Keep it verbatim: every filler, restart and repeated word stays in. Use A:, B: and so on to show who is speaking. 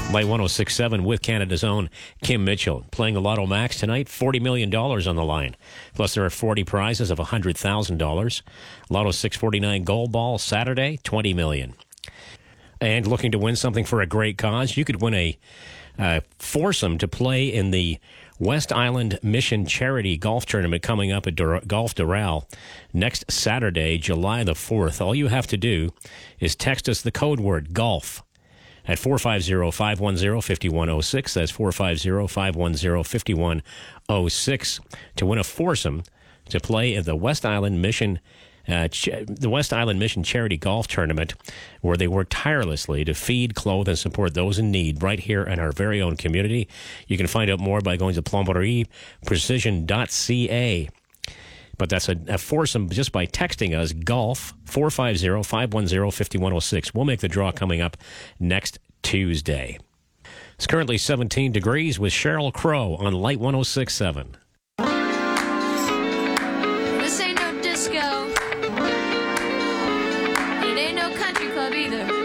A: Light one oh six point seven with Canada's own Kim Mitchell. Playing the Lotto Max tonight, forty million dollars on the line. Plus, there are forty prizes of one hundred thousand dollars. Lotto six forty-nine Gold Ball Saturday, twenty million dollars. And looking to win something for a great cause, you could win a uh, foursome to play in the West Island Mission Charity Golf Tournament coming up at Dur- Golf Doral next Saturday, July the fourth. All you have to do is text us the code word GOLF at four five zero, five one zero, five one zero six. That's four five zero, five one zero, five one zero six to win a foursome to play at the West Island Mission uh, Ch- the West Island Mission Charity Golf Tournament, where they work tirelessly to feed, clothe, and support those in need right here in our very own community. You can find out more by going to plomberie precision dot c a. But that's a, a foursome just by texting us, GOLF, four five zero, five one zero, five one zero six. We'll make the draw coming up next Tuesday. It's currently seventeen degrees with Sheryl Crow on Light one oh six point seven.
B: This ain't no disco. It ain't no country club either.